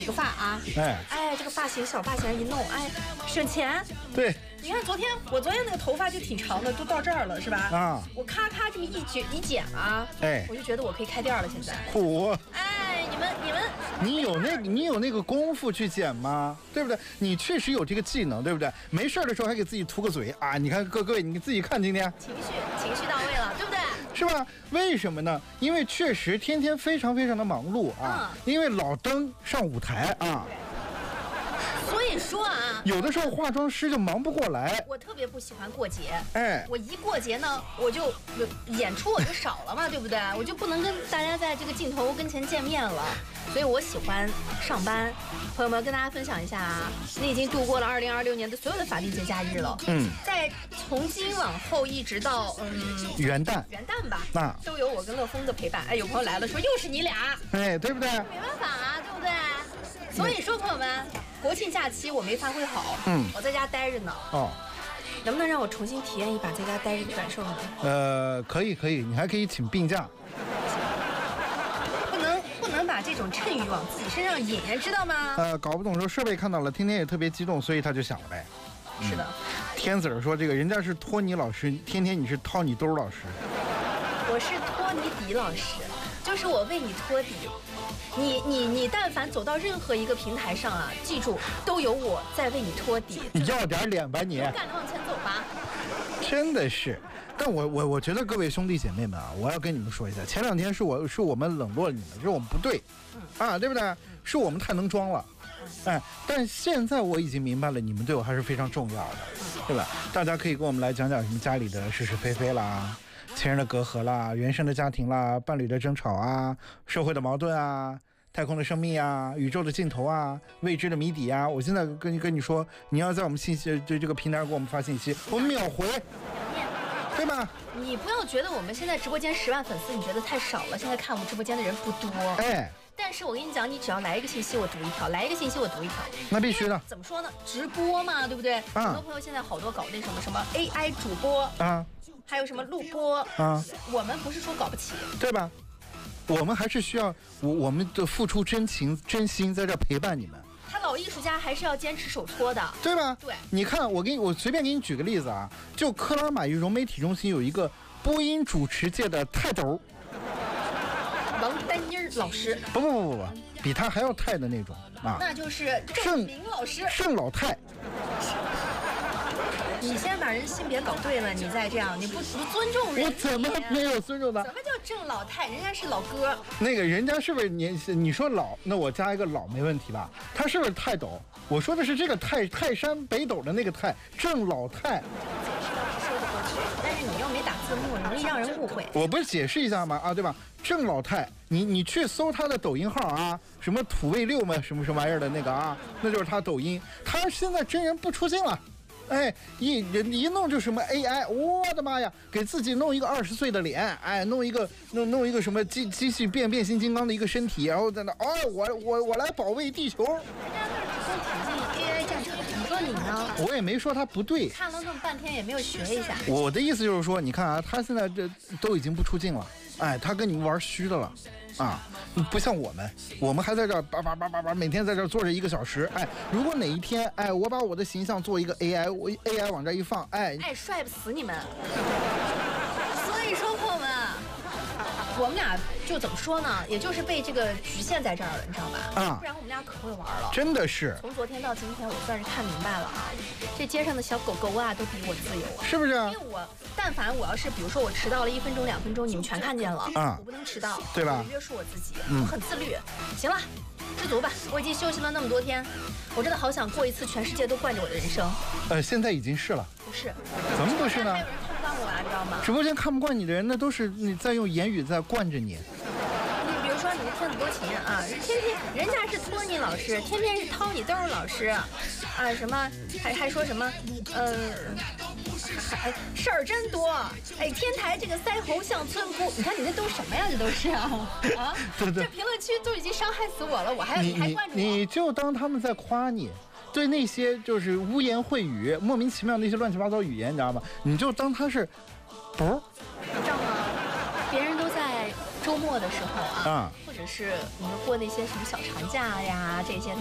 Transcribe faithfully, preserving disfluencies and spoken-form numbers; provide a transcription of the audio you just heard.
理个发啊，哎哎，这个发型小发型一弄，哎，省钱。 对， 你看昨天我昨天那个头发就挺长的，都到这儿了，是吧？ 啊， 我咔咔这么一剪一剪啊， 哎， 我就觉得我可以开店了。现在， 苦， 哎，你们你们， 你有那你有那个功夫去剪吗？对不对？你确实有这个技能，对不对？没事的时候还给自己涂个嘴啊！你看各各位，你自己看今天情绪情绪到位了，对不对？ 是吧？为什么呢？因为确实天天非常非常的忙碌啊，嗯、因为老登上舞台啊。 所以说啊， 有的时候化妆师就忙不过来。 我特别不喜欢过节， 哎， 我一过节呢，我就演出我就少了嘛，对不对？我就不能跟大家在这个镜头跟前见面了，所以我喜欢上班。朋友们，跟大家分享一下啊，你已经度过了二零二六年的所有的法定节假日了。嗯，在从今往后一直到嗯元旦， 元旦吧， 那都有我跟乐峰的陪伴。哎，有朋友来了，说又是你俩， 哎，对不对？ 没办法啊，对不对？所以说，朋友们，国庆假期我没发挥好，嗯，我在家待着呢。哦，能不能让我重新体验一把在家待着的感受呢？ 呃，可以，可以，你还可以请病假。 不能，不能把这种趁欲往自己身上引，知道吗？ 呃，搞不懂说设备看到了，天天也特别激动，所以他就想了呗。 嗯、是的。 天子儿说这个人家是托尼老师，天天你是掏你兜老师。 我是托你底老师，就是我为你托底。你你你，但凡走到任何一个平台上啊，记住都有我在为你托底。 你要点脸吧你！ 勇敢的往前走吧。 真的是，但我我我觉得各位兄弟姐妹们啊，我要跟你们说一下，前两天是我是我们冷落了你们，是我们不对，啊，对不对？是我们太能装了，哎，但现在我已经明白了，你们对我还是非常重要的，对吧？大家可以跟我们来讲讲什么家里的是是非非啦。亲人的隔阂啦，原生的家庭啦，伴侣的争吵啊，社会的矛盾啊，太空的生命啊，宇宙的尽头啊，未知的谜底啊，我现在跟跟你说，你要在我们信息对这个平台给我们发信息，我们秒回，对吧？ 你不要觉得我们现在直播间十万粉丝，你觉得太少了，现在看我们直播间的人不多，哎。但是我跟你讲，你只要来一个信息，我读一条；来一个信息，我读一条。 那必须的。 怎么说呢？直播嘛，对不对？啊、很多朋友现在好多搞那什么什么 A I 主播啊，还有什么录播啊。我们不是说搞不起， 对吧？我们还是需要我我们的付出真情真心在这陪伴你们。 他老艺术家还是要坚持手搓的， 对吧？ 对。 你看，我给你我随便给你举个例子啊，就克拉玛依融媒体中心有一个播音主持界的泰斗。 王丹妮老师， 不不不不不，比他还要泰的那种啊， 那就是郑明老师， 郑老泰。 你先把人性别搞对了，你再这样，你不不尊重人。 我怎么没有尊重他？ 怎么叫郑老泰？人家是老哥。 那个人家是不是年？你说老，那我加一个老没问题吧？他是不是泰斗？我说的是这个泰泰山北斗的那个泰，郑老泰。 但是你又没打字幕，容易让人误会。 我不是解释一下吗？啊，对吧？郑老泰，你你去搜他的抖音号啊，什么土味六嘛，什么什么玩意儿的那个啊，那就是他抖音。他现在真人不出镜了，哎，一一弄就什么 A I， 我的妈呀，给自己弄一个二十岁的脸，哎，弄一个弄弄一个什么机机器变变形金刚的一个身体，然后在那，哦，我我我来保卫地球。人家那是都挺进 A I 战场，你说你呢？ 我也没说他不对， 看了那么半天也没有学一下。 我的意思就是说，你看啊，他现在这都已经不出镜了。哎，他跟你们玩虚的了，啊，不像我们，我们还在这儿叭叭叭叭叭，每天在这儿坐着一个小时。哎，如果哪一天，哎，我把我的形象做一个 A I， 我 A I 往这一放，哎， 哎，帅不死你们。所以说，朋友们，我们俩就怎么说呢？也就是被这个局限在这儿了，你知道吧？啊，不然我们俩可会玩了。 真的是。 从昨天到今天，我算是看明白了啊，这街上的小狗狗啊，都比我自由， 是不是？ 因为我。但凡我要是比如说我迟到了一分钟两分钟，你们全看见了啊，我不能迟到， 对吧？ 我约束我自己，嗯、我很自律。行了，知足吧。我已经休息了那么多天，我真的好想过一次全世界都惯着我的人生。 呃，现在已经是了。 不是？ 怎么不是呢？ 还有人看不惯我啊，你知道吗？ 直播间看不惯你的人，那都是你在用言语在惯着你。 你比如说，你是天子多情啊，天天人家是托尼老师，天天是掏你兜老师，啊什么还还说什么，呃。还事儿真多，哎，天台这个腮红像村姑，你看你这都什么呀？这都是啊啊！ 对对， 这评论区都已经伤害死我了，我还要你还惯着我， 你就当他们在夸你，对那些就是污言秽语、莫名其妙那些乱七八糟语言，你知道吗？你就当他是，不， 你知道吗？别人都在周末。 末的时候啊， 啊或者是你们过那些什么小长假呀这些。